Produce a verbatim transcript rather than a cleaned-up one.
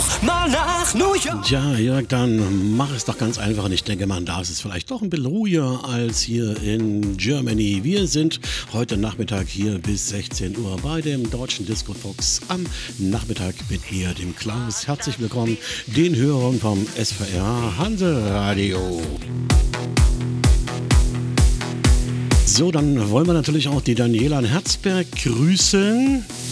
auch mal nach New York. Tja, Jörg, dann mach es doch ganz einfach. Und ich denke, man darf es vielleicht doch ein bisschen ruhiger als hier in Germany. Wir sind heute Nachmittag hier bis sechzehn Uhr bei dem Deutschen Disco Fox am Nachmittag mit mir, dem Klaus. Herzlich willkommen, den Hörern vom S V R Hanseradio. So, dann wollen wir natürlich auch die Daniela in Herzberg grüßen.